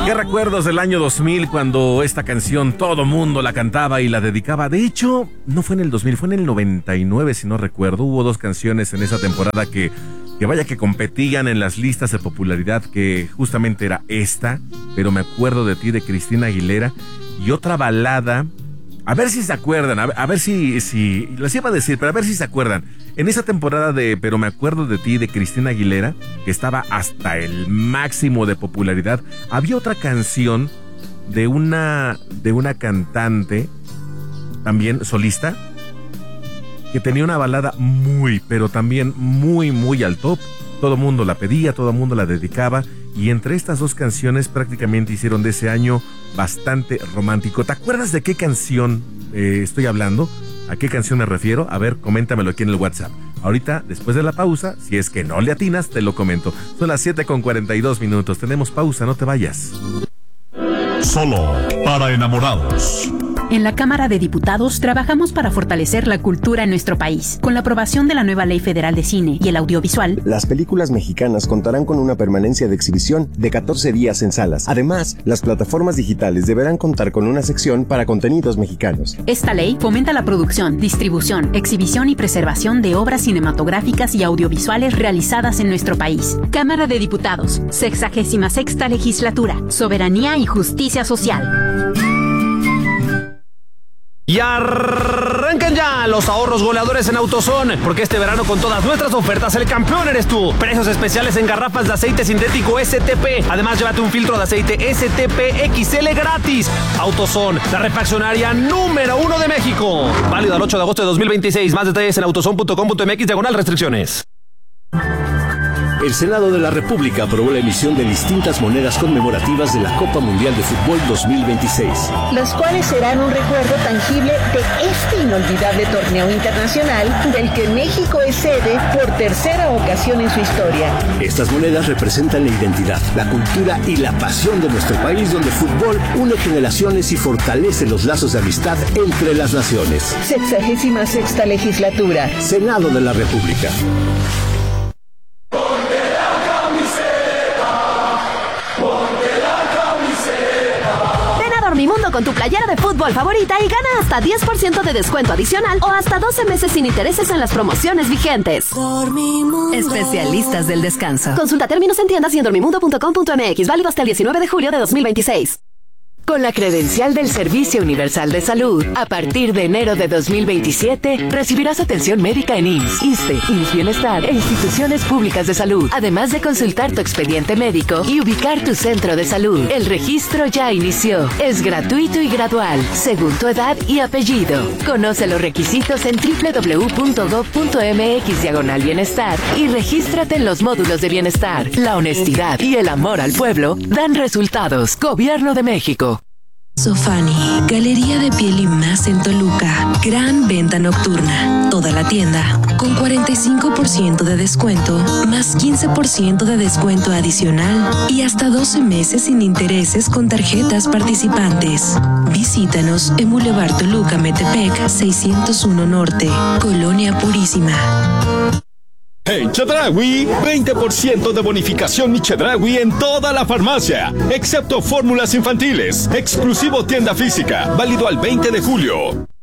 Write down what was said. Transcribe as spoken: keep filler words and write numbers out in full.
Qué recuerdos del año dos mil cuando esta canción todo mundo la cantaba y la dedicaba. De hecho, no fue en el dos mil, fue en el noventa y nueve, si no recuerdo. Hubo dos canciones en esa temporada que, que vaya que competían en las listas de popularidad, que justamente era esta, Pero me acuerdo de ti, de Cristina Aguilera, y otra balada. A ver si se acuerdan, a ver, a ver si, si, les iba a decir, pero a ver si se acuerdan. En esa temporada de Pero me acuerdo de ti, de Cristina Aguilera, que estaba hasta el máximo de popularidad, había otra canción de una, de una cantante, también solista, que tenía una balada muy, pero también muy, muy al top. Todo el mundo la pedía, todo el mundo la dedicaba, y entre estas dos canciones prácticamente hicieron de ese año bastante romántico. ¿Te acuerdas de qué canción eh, estoy hablando? ¿A qué canción me refiero? A ver, coméntamelo aquí en el WhatsApp. Ahorita, después de la pausa, si es que no le atinas, te lo comento. Son las siete con cuarenta y dos minutos. Tenemos pausa, no te vayas. Solo para enamorados. En la Cámara de Diputados trabajamos para fortalecer la cultura en nuestro país. Con la aprobación de la nueva Ley Federal de Cine y el Audiovisual, las películas mexicanas contarán con una permanencia de exhibición de catorce días en salas. Además, las plataformas digitales deberán contar con una sección para contenidos mexicanos. Esta ley fomenta la producción, distribución, exhibición y preservación de obras cinematográficas y audiovisuales realizadas en nuestro país. Cámara de Diputados, sexagésima sexta legislatura, soberanía y justicia social. Y arrancan ya los ahorros goleadores en AutoZone, porque este verano con todas nuestras ofertas el campeón eres tú. Precios especiales en garrafas de aceite sintético S T P. Además, llévate un filtro de aceite S T P X L gratis. AutoZone, la refaccionaria número uno de México. Válido al ocho de agosto de dos mil veintiséis. Más detalles en autozone punto com punto mx diagonal restricciones. El Senado de la República aprobó la emisión de distintas monedas conmemorativas de la Copa Mundial de Fútbol dos mil veintiséis. Las cuales serán un recuerdo tangible de este inolvidable torneo internacional del que México es sede por tercera ocasión en su historia. Estas monedas representan la identidad, la cultura y la pasión de nuestro país, donde el fútbol une generaciones y fortalece los lazos de amistad entre las naciones. Sexagésima sexta legislatura. Senado de la República. Dormimundo con tu playera de fútbol favorita y gana hasta diez por ciento de descuento adicional o hasta doce meses sin intereses en las promociones vigentes. Dormimundo. Especialistas del descanso. Consulta términos en tiendas y en dormimundo punto com punto mx. Válido hasta el diecinueve de julio de dos mil veintiséis. Con la credencial del Servicio Universal de Salud, a partir de enero de dos mil veintisiete, recibirás atención médica en I M S S, ISSSTE, I M S S Bienestar e instituciones públicas de salud, además de consultar tu expediente médico y ubicar tu centro de salud. El registro ya inició. Es gratuito y gradual, según tu edad y apellido. Conoce los requisitos en doble u doble u doble u punto gov punto mx diagonal bienestar y regístrate en los módulos de bienestar. La honestidad y el amor al pueblo dan resultados. Gobierno de México. Sofani, galería de piel y más en Toluca. Gran venta nocturna. Toda la tienda con cuarenta y cinco por ciento de descuento, más quince por ciento de descuento adicional y hasta doce meses sin intereses con tarjetas participantes. Visítanos en Boulevard Toluca, Metepec, seiscientos uno Norte, Colonia Purísima. En Chedraui, veinte por ciento de bonificación y Chedraui en toda la farmacia, excepto fórmulas infantiles. Exclusivo tienda física, válido al veinte de julio.